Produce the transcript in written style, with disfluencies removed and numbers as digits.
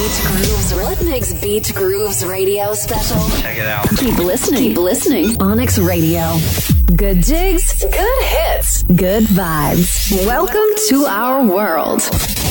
Beach Grooves, Rhythmix Beach Grooves radio special. Check it out. Keep listening. Keep listening. Onyx Radio. Good jigs, good hits, good vibes. Welcome to our world.